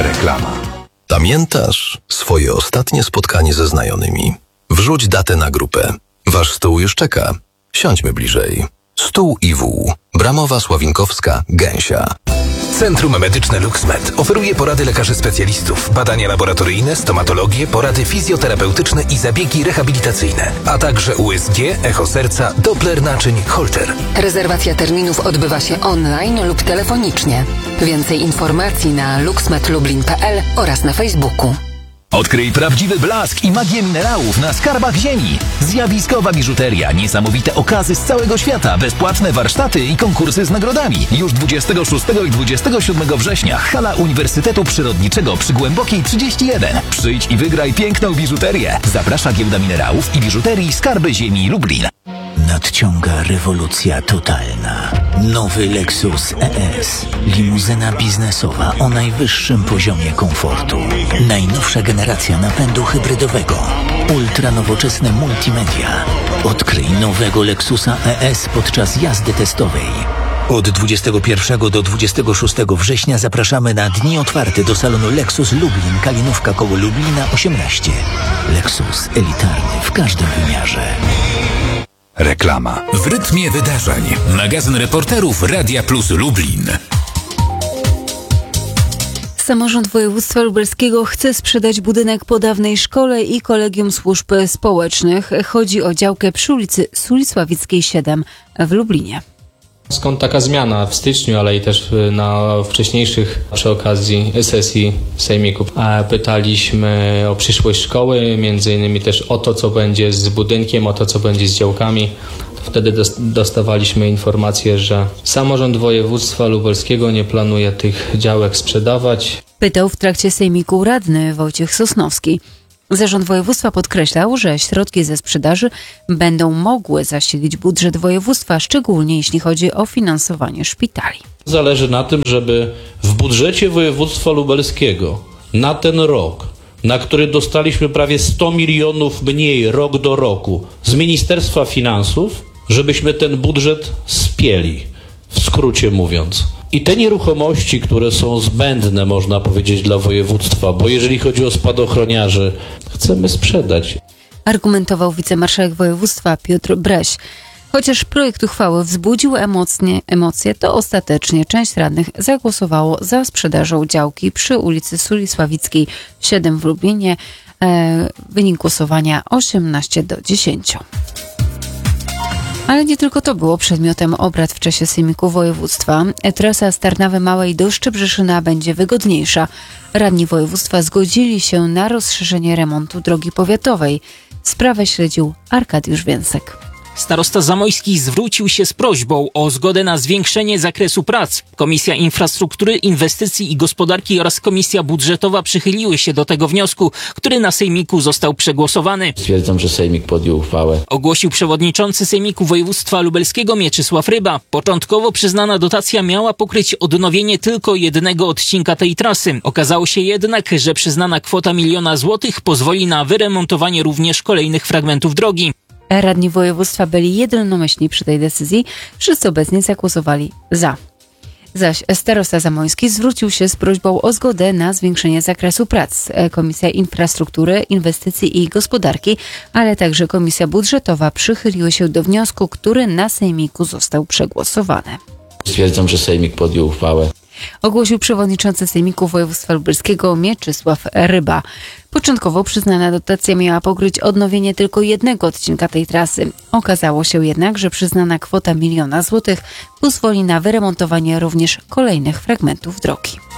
Reklama. Pamiętasz swoje ostatnie spotkanie ze znajomymi? Wrzuć datę na grupę. Wasz stół już czeka. Siądźmy bliżej. Stół IW. Bramowa, Sławinkowska, Gęsia. Centrum Medyczne LuxMed oferuje porady lekarzy specjalistów, badania laboratoryjne, stomatologię, porady fizjoterapeutyczne i zabiegi rehabilitacyjne, a także USG, echo serca, Doppler naczyń, Holter. Rezerwacja terminów odbywa się online lub telefonicznie. Więcej informacji na luxmedlublin.pl oraz na Facebooku. Odkryj prawdziwy blask i magię minerałów na skarbach ziemi. Zjawiskowa biżuteria, niesamowite okazy z całego świata, bezpłatne warsztaty i konkursy z nagrodami. Już 26 i 27 września hala Uniwersytetu Przyrodniczego przy Głębokiej 31. Przyjdź i wygraj piękną biżuterię. Zaprasza Giełda Minerałów i Biżuterii Skarby Ziemi Lublin. Nadciąga rewolucja totalna. Nowy Lexus ES. Limuzyna biznesowa o najwyższym poziomie komfortu. Najnowsza generacja napędu hybrydowego. Ultra nowoczesne multimedia. Odkryj nowego Lexusa ES podczas jazdy testowej. Od 21 do 26 września zapraszamy na dni otwarte do salonu Lexus Lublin, Kalinówka koło Lublina 18. Lexus elitarny w każdym wymiarze. Reklama. W rytmie wydarzeń. Magazyn reporterów Radia Plus Lublin. Samorząd województwa lubelskiego chce sprzedać budynek po dawnej szkole i kolegium służb społecznych. Chodzi o działkę przy ulicy Sulisławickiej 7 w Lublinie. Skąd taka zmiana w styczniu, ale i też na wcześniejszych przy okazji sesji sejmiku pytaliśmy o przyszłość szkoły, między innymi też o to, co będzie z budynkiem, o to, co będzie z działkami. Wtedy dostawaliśmy informację, że samorząd województwa lubelskiego nie planuje tych działek sprzedawać. Pytał w trakcie sejmiku radny Wojciech Sosnowski. Zarząd województwa podkreślał, że środki ze sprzedaży będą mogły zasilić budżet województwa, szczególnie jeśli chodzi o finansowanie szpitali. Zależy na tym, żeby w budżecie województwa lubelskiego na ten rok, na który dostaliśmy prawie 100 milionów mniej rok do roku z Ministerstwa Finansów, żebyśmy ten budżet spieli, w skrócie mówiąc. I te nieruchomości, które są zbędne, można powiedzieć, dla województwa, bo jeżeli chodzi o spadochroniarzy, chcemy sprzedać. Argumentował wicemarszałek województwa Piotr Breś. Chociaż projekt uchwały wzbudził emocje, to ostatecznie część radnych zagłosowało za sprzedażą działki przy ulicy Sulisławickiej 7 w Lublinie. Wynik głosowania 18-10. Ale nie tylko to było przedmiotem obrad w czasie sejmiku województwa. Trasa z Tarnawy Małej do Szczebrzeszyna będzie wygodniejsza. Radni województwa zgodzili się na rozszerzenie remontu drogi powiatowej. Sprawę śledził Arkadiusz Więsek. Starosta Zamojski zwrócił się z prośbą o zgodę na zwiększenie zakresu prac. Komisja Infrastruktury, Inwestycji i Gospodarki oraz Komisja Budżetowa przychyliły się do tego wniosku, który na sejmiku został przegłosowany. Stwierdzam, że sejmik podjął uchwałę. Ogłosił przewodniczący Sejmiku Województwa Lubelskiego Mieczysław Ryba. Początkowo przyznana dotacja miała pokryć odnowienie tylko jednego odcinka tej trasy. Okazało się jednak, że przyznana kwota 1 miliona złotych pozwoli na wyremontowanie również kolejnych fragmentów drogi. Radni województwa byli jednomyślni przy tej decyzji. Wszyscy obecni zagłosowali za. Zaś starosta Zamojski zwrócił się z prośbą o zgodę na zwiększenie zakresu prac. Komisja Infrastruktury, Inwestycji i Gospodarki, ale także Komisja Budżetowa przychyliły się do wniosku, który na sejmiku został przegłosowany. Stwierdzam, że sejmik podjął uchwałę. Ogłosił przewodniczący Sejmiku Województwa Lubelskiego Mieczysław Ryba. Początkowo przyznana dotacja miała pokryć odnowienie tylko jednego odcinka tej trasy. Okazało się jednak, że przyznana kwota 1 miliona złotych pozwoli na wyremontowanie również kolejnych fragmentów drogi.